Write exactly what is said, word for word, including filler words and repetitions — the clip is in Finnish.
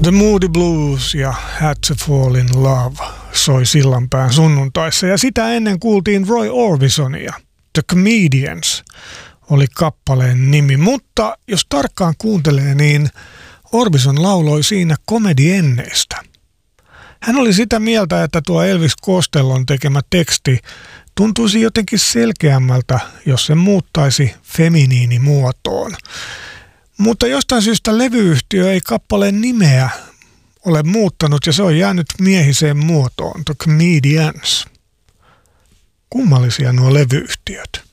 The Moody Blues ja Had to Fall in Love soi Sillanpään sunnuntaissa. Ja sitä ennen kuultiin Roy Orbisonia. The Comedians oli kappaleen nimi. Mutta jos tarkkaan kuuntelee, niin Orbison lauloi siinä komedienneistä. Hän oli sitä mieltä, että tuo Elvis Costellon tekemä teksti tuntuisi jotenkin selkeämmältä, jos se muuttaisi feminiinimuotoon. Mutta jostain syystä levyyhtiö ei kappaleen nimeä ole muuttanut ja se on jäänyt miehiseen muotoon, The Comedians. Kummallisia nuo levyyhtiöt.